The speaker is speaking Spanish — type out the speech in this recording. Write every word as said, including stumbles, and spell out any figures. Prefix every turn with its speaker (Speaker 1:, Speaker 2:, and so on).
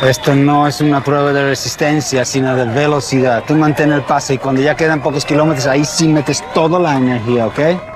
Speaker 1: Esto no es una prueba de resistencia, sino de velocidad. Tú mantén el paso y cuando ya quedan pocos kilómetros, ahí sí metes toda la energía, ¿ok?